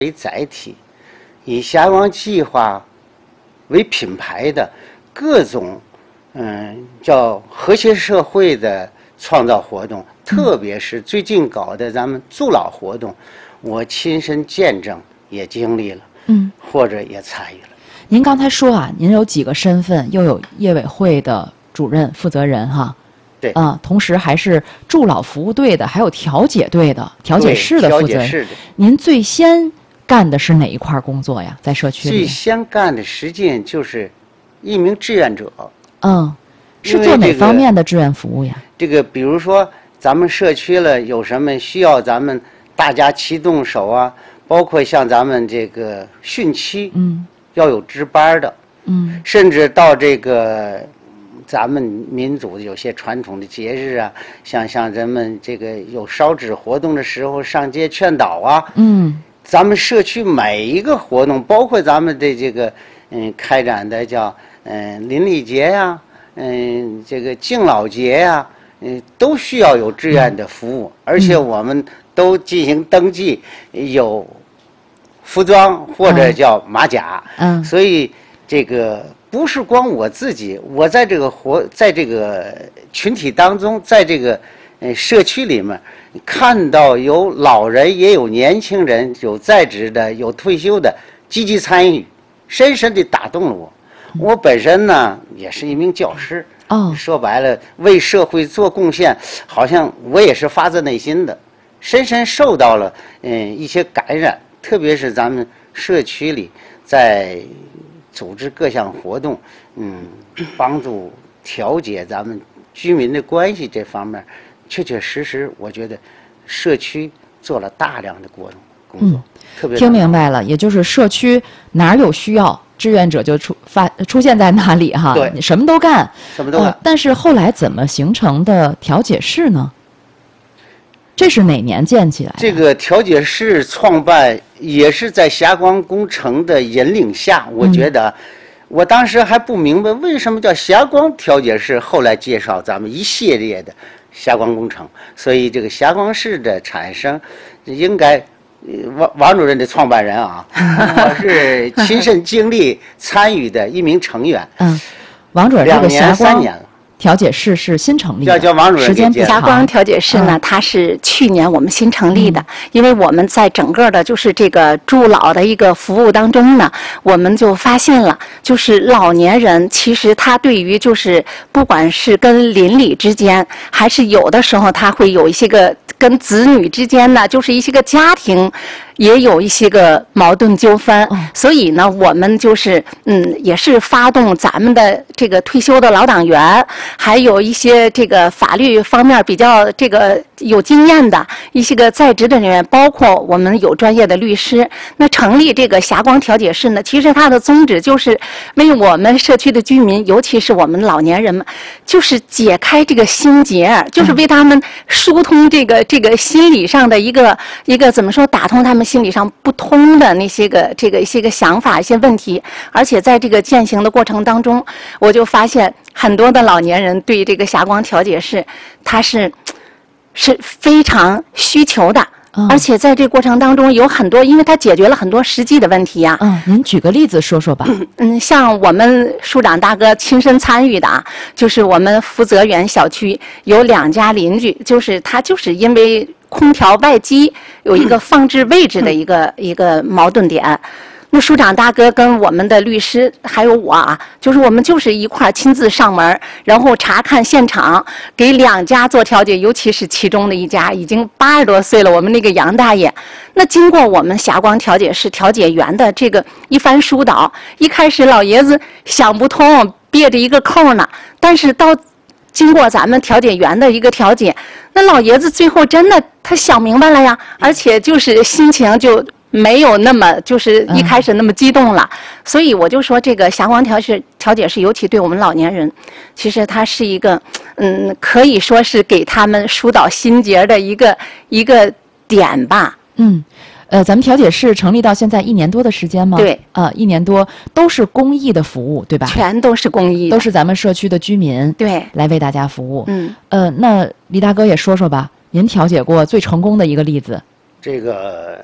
为载体，以霞光计划为品牌的各种叫和谐社会的创造活动，特别是最近搞的咱们助老活动，我亲身见证也经历了，或者也参与了。 您刚才说啊，您有几个身份，又有业委会的主任负责人哈。 对同时还是助老服务队的，还有调解队的、调解室的负责人。您最先干的是哪一块工作呀？在社区里？ 最先干的实际就是一名志愿者。 是做哪方面的志愿服务呀？ 这个比如说咱们社区了有什么需要咱们大家齐动手啊，包括像咱们这个汛期，要有值班的，甚至到这个。咱们民族有些传统的节日啊，像咱们这个有烧纸活动的时候，上街劝导啊，咱们社区每一个活动，包括咱们的这个开展的叫邻里节呀，这个敬老节呀，都需要有志愿的服务，而且我们都进行登记，有服装或者叫马甲，所以这个。不是光我自己，我在这个群体当中，在这个社区里面，看到有老人，也有年轻人，有在职的，有退休的，积极参与，深深地打动了我。我本身呢也是一名教师，说白了为社会做贡献，好像我也是发自内心的，深深受到了一些感染，特别是咱们社区里在。组织各项活动，帮助调解咱们居民的关系这方面，确确实实，我觉得社区做了大量的工作，特别听明白了，也就是社区哪儿有需要，志愿者就出现在哪里哈， 对， 你什么都干， 什么都干。 但是后来怎么形成的调解室呢？这是哪年建起来的？ 这个调解室创办也是在霞光工程的引领下，我觉得，我当时还不明白为什么叫霞光调解室，后来介绍咱们一系列的霞光工程，所以这个霞光室的产生，应该王主任的创办人啊，我是亲身经历参与的一名成员。 王主任这个霞光 2年3年了。 调解室是新成立的， 叫王主任。 时间不长。 霞光调解室呢，它是去年我们新成立的，因为我们在整个的就是这个助老的一个服务当中呢，我们就发现了，就是老年人其实他对于就是不管是跟邻里之间，还是有的时候他会有一些个跟子女之间呢，就是一些个家庭。也有一些个矛盾纠纷，所以呢，我们就是也是发动咱们的这个退休的老党员，还有一些这个法律方面比较这个有经验的一些个在职的人员，包括我们有专业的律师。那成立这个霞光调解室呢，其实它的宗旨就是为我们社区的居民，尤其是我们老年人们，就是解开这个心结，就是为他们疏通这个心理上的一个怎么说，打通他们心理上不通的那些个一些个想法、一些问题。而且在这个践行的过程当中，我就发现很多的老年人对这个霞光调解室，他是非常需求的。而且在这个过程当中有很多，因为它解决了很多实际的问题呀。 您举个例子说说吧。 像我们署长大哥亲身参与的啊，就是我们福泽园小区有2家邻居，就是他就是因为空调外机有一个放置位置的一个矛盾点。那署长大哥跟我们的律师还有我啊，就是我们就是一块亲自上门，然后查看现场，给2家做调解，尤其是其中的一家已经80多岁了，我们那个杨大爷。那经过我们霞光调解室调解员的这个一番疏导，一开始老爷子想不通，憋着一个扣呢，但是经过咱们调解员的一个调解，那老爷子最后真的他想明白了呀，而且就是心情就没有那么就是一开始那么激动了。所以我就说这个霞光调解室尤其对我们老年人，其实它是一个可以说是给他们疏导心结的一个点吧。 咱们调解室成立到现在1年多的时间吗？ 对 ，1年多，都是公益的服务，对吧？ 全都是公益的， 都是咱们社区的居民对来为大家服务。那李大哥也说说吧，您调解过最成功的一个例子。 这个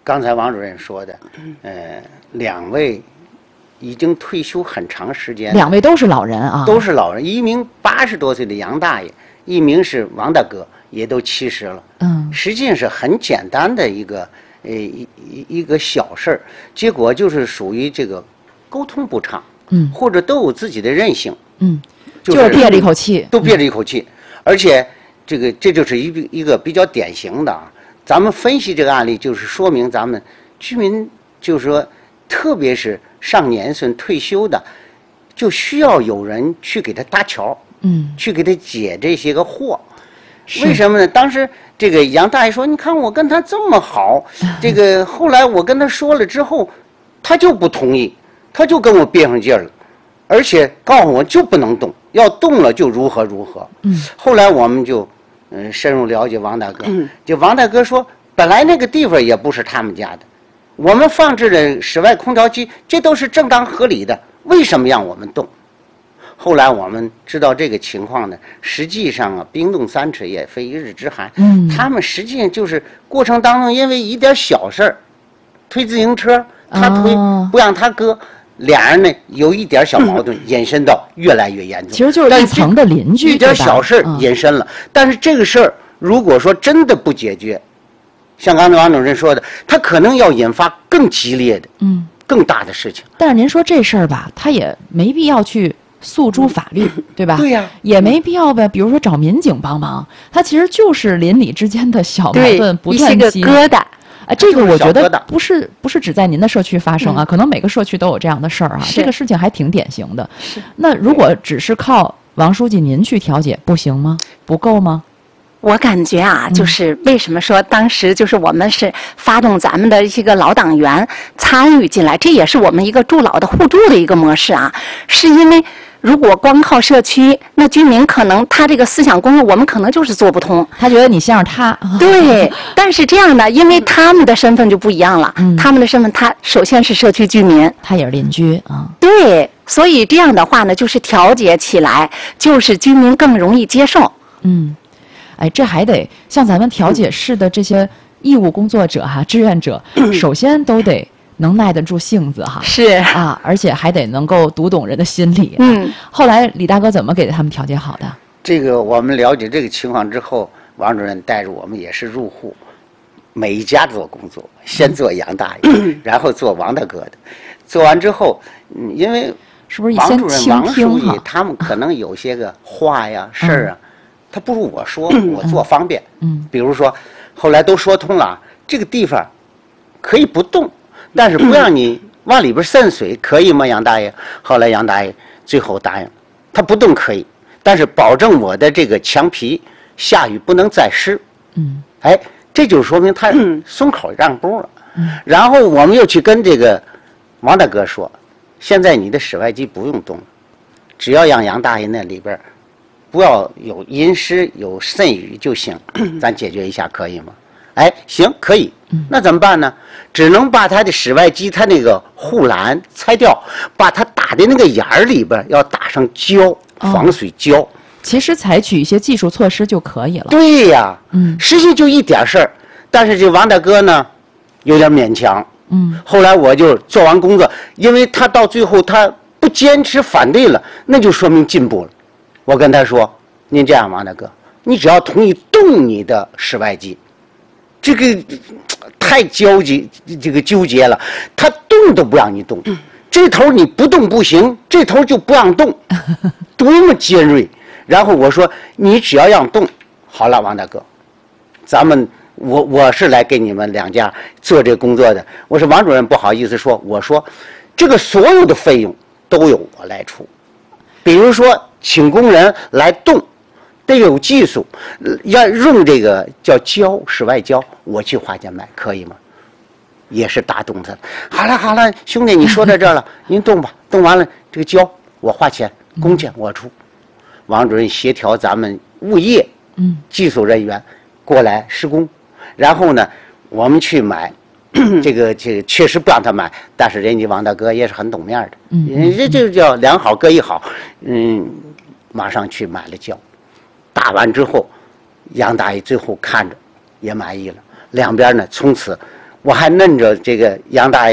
刚才王主任说的，2位已经退休很长时间 ，2位都是老人啊， 都是老人，一名80多岁的杨大爷，一名是王大哥，也都70了。实际上是很简单的一个小事儿，结果就是属于这个沟通不畅，或者都有自己的任性， 就是憋着一口气， 都憋着一口气，而且这就是一个比较典型的啊。咱们分析这个案例，就是说明咱们居民就是说，特别是上年岁退休的，就需要有人去给他搭桥，去给他解这些个惑。为什么呢？当时这个杨大爷说：“你看我跟他这么好，这个后来我跟他说了之后，他就不同意，他就跟我憋上劲儿了，而且告诉我就不能动，要动了就如何如何。”后来我们就深入了解王大哥，就王大哥说，本来那个地方也不是他们家的，我们放置的室外空调机，这都是正当合理的，为什么让我们动？后来我们知道这个情况呢，实际上啊，冰冻三尺也非一日之寒。他们实际上就是过程当中，因为一点小事儿，推自行车，他推不让他搁，俩人呢有一点小矛盾，引申到越来越严重。 其实就是一层的邻居， 一点小事引申了。但是这个事儿如果说真的不解决，像刚才王主任说的，他可能要引发更激烈的、更大的事情。 但是您说这事儿吧，他也没必要去诉诸法律，对吧？ 对呀， 也没必要呗。比如说找民警帮忙，他其实就是邻里之间的小矛盾不断激，一些个疙瘩。 这个我觉得不是只在您的社区发生啊，可能每个社区都有这样的事儿啊。这个事情还挺典型的。那如果只是靠王书记您去调解，不行吗？不够吗？ 我感觉啊，就是为什么说当时就是我们是发动咱们的一个老党员参与进来，这也是我们一个助老的互助的一个模式啊。是因为如果光靠社区，那居民可能他这个思想工作我们可能就是做不通。 他觉得你像是他。 对，但是这样的，因为他们的身份就不一样了。他们的身份，他首先是社区居民， 他也是邻居啊。 对，所以这样的话呢，就是调解起来，就是居民更容易接受。 这还得像咱们调解室的这些义务工作者志愿者，首先都得能耐得住性子哈。 是啊，而且还得能够读懂人的心理。后来李大哥怎么给他们调解好的？ 这个我们了解这个情况之后，王主任带着我们也是入户，每一家做工作，先做杨大爷，然后做王大哥的。做完之后，因为是不是王主任、王书记他们可能有些个话呀、事儿啊。他不如我说，我做方便。比如说，后来都说通了，这个地方可以不动，但是不让你往里边渗水，可以吗，杨大爷？后来杨大爷最后答应，他不动可以，但是保证我的这个墙皮下雨不能再湿。这就说明他松口让步了。然后我们又去跟这个王大哥说，现在你的室外机不用动了，只要让杨大爷那里边不要有阴湿有渗雨就行，咱解决一下可以吗？行，可以。那怎么办呢？只能把他的室外机他那个护栏拆掉，把它打的那个眼儿里边要打上胶，防水胶。 其实采取一些技术措施就可以了。 对呀，实际就一点事儿。但是这王大哥呢，有点勉强。后来我就做完工作，因为他到最后他不坚持反对了，那就说明进步了。我跟他说：“您这样，王大哥，你只要同意动你的室外机，这个太纠结了，他动都不让你动，这头你不动不行，这头就不让动，多么尖锐！”然后我说：“你只要让动，好了，王大哥，咱们我是来给你们两家做这个工作的。”我说：“王主任不好意思说，我说这个所有的费用都由我来出，比如说。”请工人来动，得有技术，要用这个叫胶，室外胶，我去花钱买，可以吗？也是打动他。好了，兄弟，你说到这儿了，您动吧，动完了这个胶我花钱，工钱我出。王主任协调咱们物业，技术人员过来施工，然后呢，我们去买。这个确实不让他买，但是人家王大哥也是很懂面的，这就叫两好各一好，马上去买了胶，打完之后，杨大爷最后看着也满意了，两边呢从此我还摁着这个杨大爷